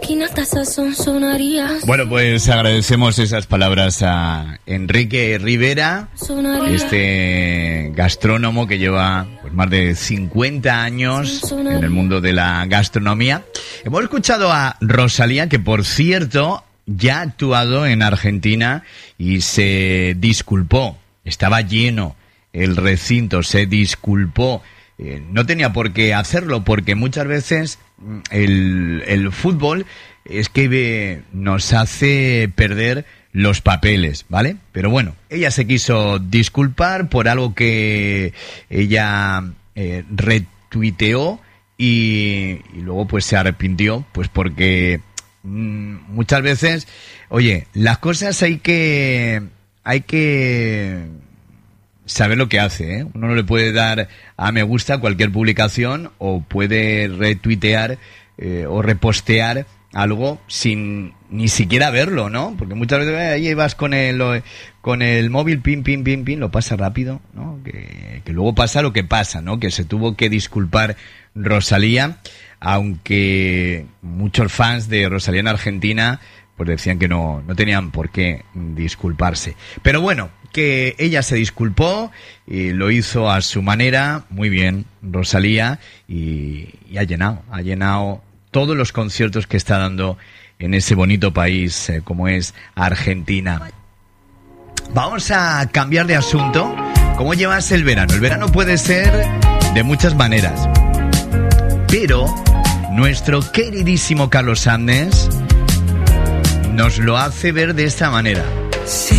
Bueno, pues agradecemos esas palabras a Enrique Rivera, este gastrónomo que lleva pues más de 50 años en el mundo de la gastronomía. Hemos escuchado a Rosalía, que por cierto ya ha actuado en Argentina y se disculpó. Estaba lleno el recinto, se disculpó. No tenía por qué hacerlo, porque muchas veces el fútbol es que nos hace perder los papeles, ¿vale? Pero bueno, ella se quiso disculpar por algo que ella retuiteó y luego pues se arrepintió, pues porque muchas veces, oye, las cosas hay que saber lo que hace, ¿eh? Uno no le puede dar a me gusta a cualquier publicación o puede retuitear o repostear algo sin ni siquiera verlo, ¿no? Porque muchas veces ahí vas con el móvil, pin, lo pasa rápido, ¿no? Que luego pasa lo que pasa, ¿no? Que se tuvo que disculpar Rosalía, aunque muchos fans de Rosalía en Argentina pues decían que no tenían por qué disculparse. Pero bueno, que ella se disculpó y lo hizo a su manera, muy bien, Rosalía, y ha llenado todos los conciertos que está dando en ese bonito país como es Argentina. Vamos a cambiar de asunto. ¿Cómo llevas el verano? El verano puede ser de muchas maneras, pero nuestro queridísimo Carlos Andes nos lo hace ver de esta manera. Sí.